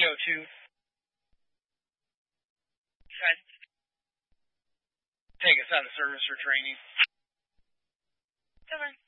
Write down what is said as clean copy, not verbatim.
302. Take us out of service for training. Over.